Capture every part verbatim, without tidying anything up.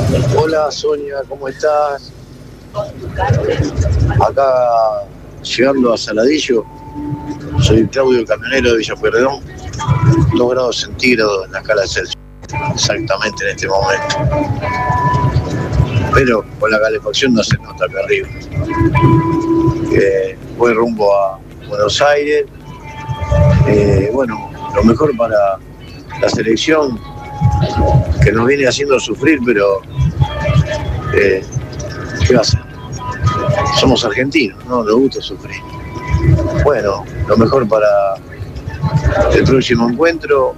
Hola Sonia, ¿cómo estás? Acá llegando a Saladillo, soy Claudio, camionero de Villa Pueyrredón, dos grados centígrados en la escala de Celsius, exactamente en este momento. Pero con la calefacción no se nota acá arriba. Eh, voy rumbo a Buenos Aires. Eh, bueno, lo mejor para la selección, que nos viene haciendo sufrir, pero eh, ¿qué va a hacer? Somos argentinos, no nos gusta sufrir. Bueno, lo mejor para el próximo encuentro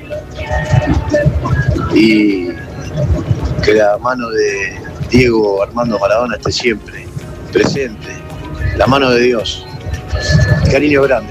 y que la mano de Diego Armando Maradona esté siempre presente, la mano de Dios. Cariño grande.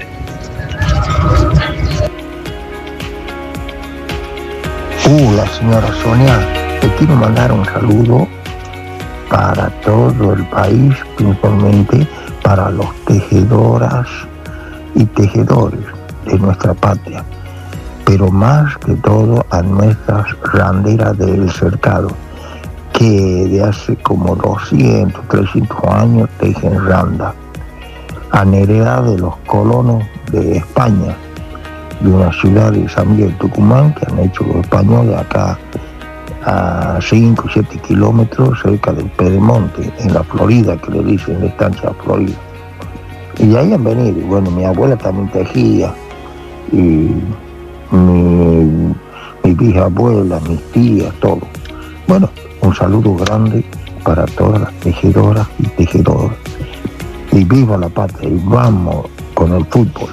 Hola, señora Sonia, te quiero mandar un saludo para todo el país, principalmente para los tejedoras y tejedores de nuestra patria, pero más que todo a nuestras randeras del cercado, que de hace como doscientos, trescientos años tejen randa, han heredado de los colonos de España, de una ciudad de San Miguel Tucumán, que han hecho los españoles acá a cinco o siete kilómetros cerca del Pedemonte, en la Florida, que le dicen la estancia Florida. Y de ahí han venido. Bueno, mi abuela también tejía, y mi, mi bisabuela, mis tías, todo. Bueno, un saludo grande para todas las tejedoras y tejedores. Y viva la patria, y vamos con el fútbol.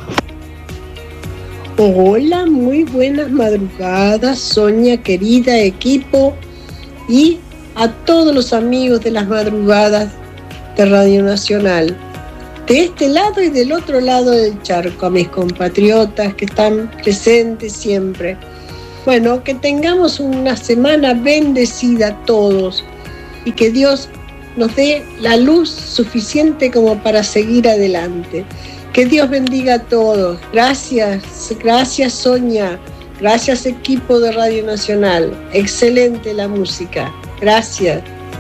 Hola, muy buenas madrugadas, Sonia, querida, equipo, y a todos los amigos de las madrugadas de Radio Nacional, de este lado y del otro lado del charco, a mis compatriotas que están presentes siempre. Bueno, que tengamos una semana bendecida a todos y que Dios nos dé la luz suficiente como para seguir adelante. Que Dios bendiga a todos. Gracias, gracias Sonia, gracias equipo de Radio Nacional. Excelente la música. Gracias.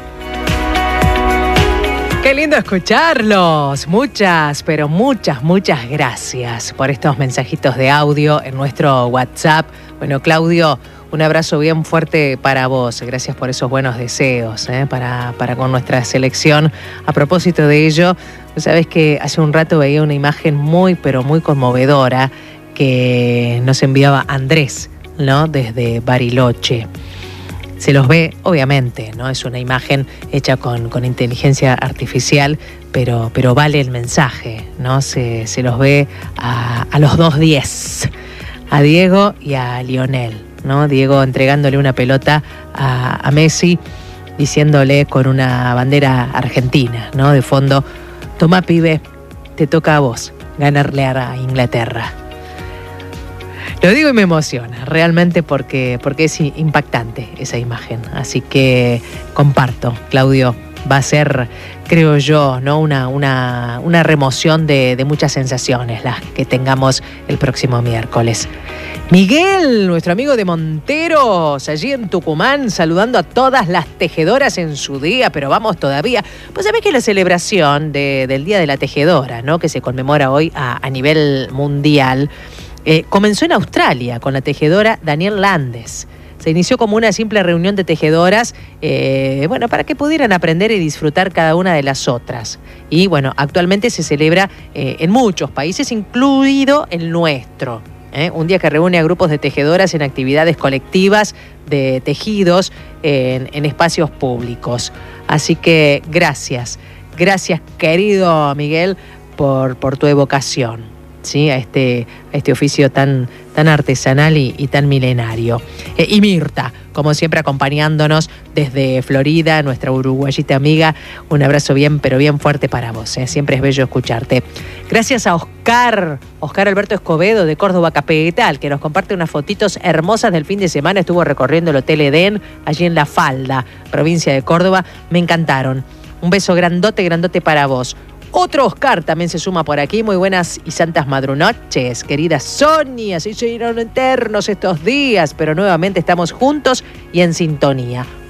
Qué lindo escucharlos. Muchas, pero muchas, muchas gracias por estos mensajitos de audio en nuestro WhatsApp. Bueno, Claudio, un abrazo bien fuerte para vos. Gracias por esos buenos deseos ¿eh? para, para con nuestra selección. A propósito de ello, sabes que hace un rato veía una imagen muy, pero muy conmovedora que nos enviaba Andrés, ¿no? Desde Bariloche. Se los ve, obviamente, ¿no? Es una imagen hecha con, con inteligencia artificial, pero, pero vale el mensaje, ¿no? Se, se los ve a, a los dos diez, a Diego y a Lionel, ¿no? Diego entregándole una pelota a, a Messi, diciéndole con una bandera argentina, ¿no? De fondo: toma, pibe, te toca a vos ganarle a Inglaterra. Lo digo y me emociona, realmente, porque, porque es impactante esa imagen. Así que comparto, Claudio, va a ser, creo yo, ¿no? una, una, una remoción de, de muchas sensaciones las que tengamos el próximo miércoles. Miguel, nuestro amigo de Monteros, allí en Tucumán, saludando a todas las tejedoras en su día, pero vamos todavía. Pues sabés que la celebración de, del Día de la Tejedora, ¿no? Que se conmemora hoy a, a nivel mundial, eh, comenzó en Australia con la tejedora Danielle Landes. Se inició como una simple reunión de tejedoras, eh, bueno, para que pudieran aprender y disfrutar cada una de las otras. Y bueno, actualmente se celebra eh, en muchos países, incluido el nuestro. ¿eh? Un día que reúne a grupos de tejedoras en actividades colectivas de tejidos en, en espacios públicos. Así que gracias, gracias querido Miguel por, por tu evocación, ¿sí? a, este, a este oficio tan, tan artesanal y, y tan milenario. Eh, y Mirta, como siempre, acompañándonos desde Florida, nuestra uruguayita amiga. Un abrazo bien, pero bien fuerte para vos. ¿eh? Siempre es bello escucharte. Gracias a Oscar, Oscar Alberto Escobedo de Córdoba Capital, que nos comparte unas fotitos hermosas del fin de semana. Estuvo recorriendo el Hotel Edén, allí en La Falda, provincia de Córdoba. Me encantaron. Un beso grandote, grandote para vos. Otro Oscar también se suma por aquí. Muy buenas y santas madrunoches, querida Sonia. Se hicieron eternos estos días, pero nuevamente estamos juntos y en sintonía.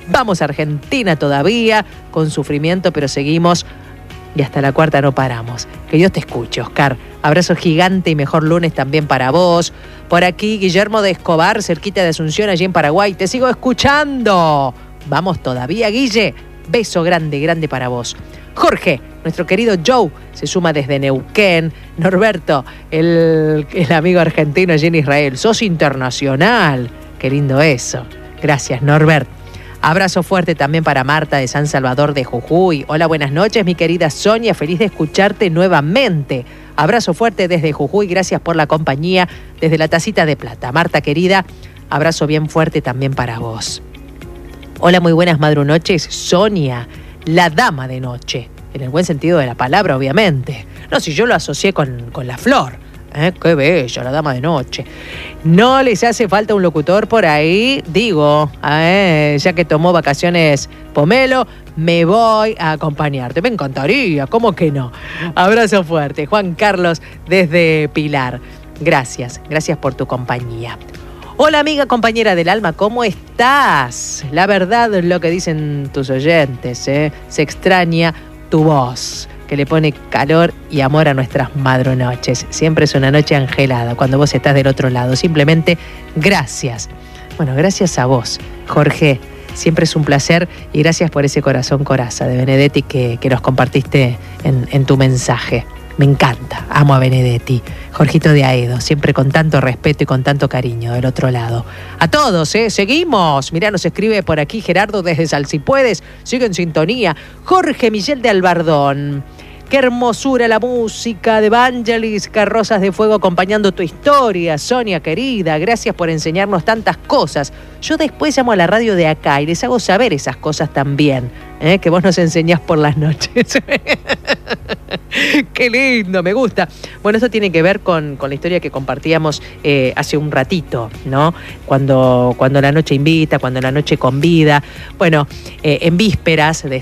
Vamos a Argentina todavía, con sufrimiento, pero seguimos y hasta la cuarta no paramos. Que Dios te escuche, Oscar. Abrazo gigante y mejor lunes también para vos. Por aquí, Guillermo de Escobar, cerquita de Asunción, allí en Paraguay. Te sigo escuchando. Vamos todavía, Guille. Beso grande, grande para vos. Jorge, nuestro querido Joe, se suma desde Neuquén. Norberto, el, el amigo argentino allí en Israel. Sos internacional. Qué lindo eso. Gracias, Norbert. Abrazo fuerte también para Marta de San Salvador de Jujuy. Hola, buenas noches, mi querida Sonia. Feliz de escucharte nuevamente. Abrazo fuerte desde Jujuy. Gracias por la compañía desde la Tacita de Plata. Marta, querida, abrazo bien fuerte también para vos. Hola, muy buenas madrunoches. Sonia, la dama de noche. En el buen sentido de la palabra, obviamente. No, si yo lo asocié con, con la flor. ¿Eh? Qué bella, la dama de noche. ¿No les hace falta un locutor por ahí? Digo, eh, ya que tomó vacaciones Pomelo, me voy a acompañarte. Me encantaría, ¿cómo que no? Abrazo fuerte. Juan Carlos desde Pilar. Gracias, gracias por tu compañía. Hola, amiga, compañera del alma, ¿cómo estás? La verdad, lo que dicen tus oyentes, ¿eh? Se extraña tu voz, que le pone calor y amor a nuestras madrunoches. Siempre es una noche angelada cuando vos estás del otro lado. Simplemente gracias. Bueno, gracias a vos, Jorge. Siempre es un placer y gracias por ese corazón coraza de Benedetti que, que nos compartiste en, en tu mensaje. Me encanta, amo a Benedetti. Jorgito de Aedo, siempre con tanto respeto y con tanto cariño del otro lado. A todos, ¿eh? Seguimos. Mirá, nos escribe por aquí Gerardo desde Salsipuedes. Sigue en sintonía. Jorge Miguel de Albardón. Qué hermosura la música de Vangelis, Carrozas de Fuego acompañando tu historia. Sonia, querida, gracias por enseñarnos tantas cosas. Yo después llamo a la radio de acá y les hago saber esas cosas también, ¿eh? Que vos nos enseñás por las noches. Qué lindo, me gusta. Bueno, esto tiene que ver con, con la historia que compartíamos eh, hace un ratito, ¿no? Cuando, cuando la noche invita, cuando la noche convida. Bueno, eh, en vísperas de